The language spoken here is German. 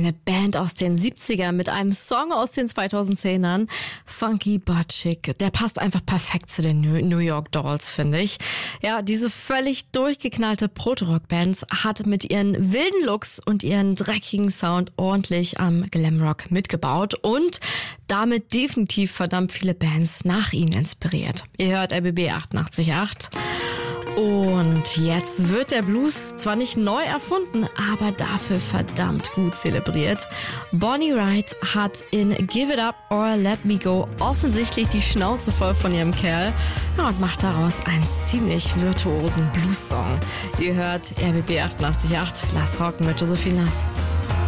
eine Band aus den 70ern mit einem Song aus den 2010ern. Funky but chic. Der passt einfach perfekt zu den New York Dolls, finde ich. Ja, diese völlig durchgeknallte Proto-Rock-Band hat mit ihren wilden Looks und ihren dreckigen Sound ordentlich am Glamrock mitgebaut und damit definitiv verdammt viele Bands nach ihnen inspiriert. Ihr hört RBB 88.8. Und jetzt wird der Blues zwar nicht neu erfunden, aber dafür verdammt gut zelebriert. Bonnie Wright hat in Give It Up or Let Me Go offensichtlich die Schnauze voll von ihrem Kerl, ja, und macht daraus einen ziemlich virtuosen Blues-Song. Ihr hört RBB 88.8, Lass rocken mit Josephine Nass.